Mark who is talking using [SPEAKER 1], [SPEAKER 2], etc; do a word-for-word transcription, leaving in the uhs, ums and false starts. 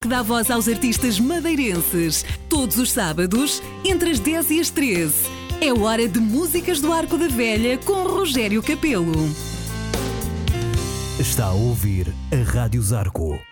[SPEAKER 1] dá voz aos artistas madeirenses. Todos os sábados, entre as dez e as treze. É hora de Músicas do Arco da Velha com Rogério Capelo.
[SPEAKER 2] Está a ouvir a Rádio Zarco.